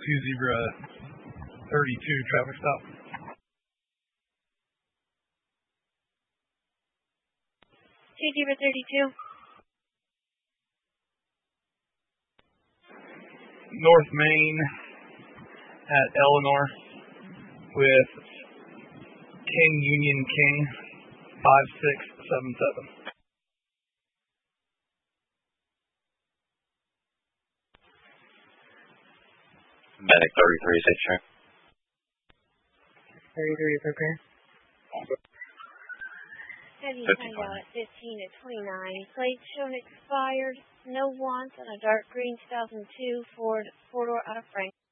zebra 32 traffic stop. 2 zebra 32. North Main at Eleanor with King Union King 5677. Medic 33 is H-Track. 33 is okay. Heavy signed out at 15 at 29. Plates shown expired. No wants on a dark green 2002 Ford 4-door out of Frank.